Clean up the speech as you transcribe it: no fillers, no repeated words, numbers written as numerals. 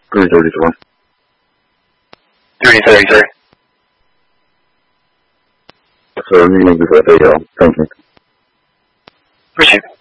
333. 333. So, you need to go there, thank you. Appreciate it.